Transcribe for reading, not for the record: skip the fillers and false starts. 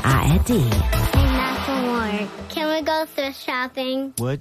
ARD. Hey, Macklemore, can we go thrift shopping? What?